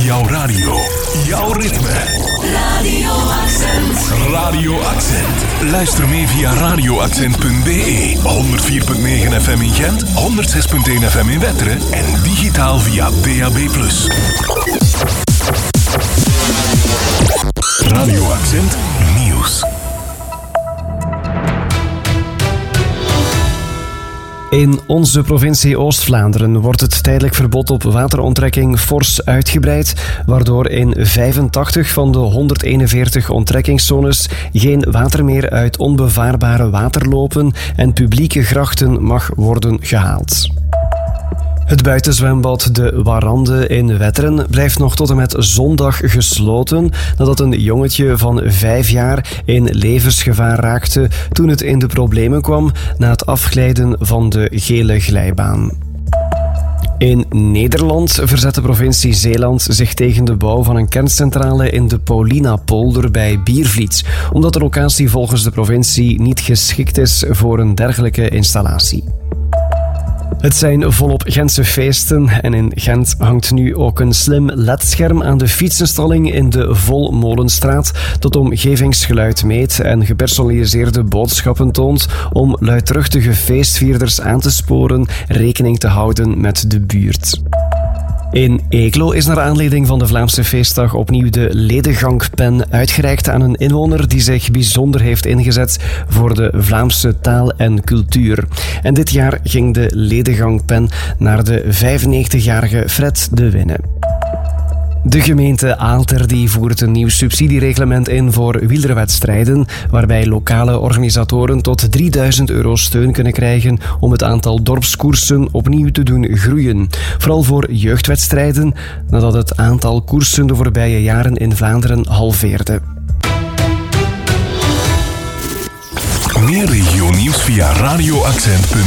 Jouw radio. Jouw ritme. Radio Accent. Radio Accent. Luister mee via radioaccent.be. 104.9 FM in Gent, 106.1 FM in Wetteren en digitaal via DAB+. Radio Accent Nieuws. In onze provincie Oost-Vlaanderen wordt het tijdelijk verbod op wateronttrekking fors uitgebreid, waardoor in 85 van de 141 onttrekkingszones geen water meer uit onbevaarbare waterlopen en publieke grachten mag worden gehaald. Het buitenzwembad De Warande in Wetteren blijft nog tot en met zondag gesloten nadat een jongetje van 5 jaar in levensgevaar raakte toen het in de problemen kwam na het afglijden van de gele glijbaan. In Nederland verzet de provincie Zeeland zich tegen de bouw van een kerncentrale in de Paulinapolder bij Biervliet, omdat de locatie volgens de provincie niet geschikt is voor een dergelijke installatie. Het zijn volop Gentse feesten en in Gent hangt nu ook een slim LED-scherm aan de fietsenstalling in de Volmolenstraat dat omgevingsgeluid meet en gepersonaliseerde boodschappen toont om luidruchtige feestvierders aan te sporen rekening te houden met de buurt. In Eeklo is naar aanleiding van de Vlaamse feestdag opnieuw de Ledegangpen uitgereikt aan een inwoner die zich bijzonder heeft ingezet voor de Vlaamse taal en cultuur. En dit jaar ging de Ledegangpen naar de 95-jarige Fred de Winne. De gemeente Aalter voert een nieuw subsidiereglement in voor wielerwedstrijden, waarbij lokale organisatoren tot €3000 steun kunnen krijgen om het aantal dorpskoersen opnieuw te doen groeien. Vooral voor jeugdwedstrijden, nadat het aantal koersen de voorbije jaren in Vlaanderen halveerde. Meer regionieuws via radioaccent.be.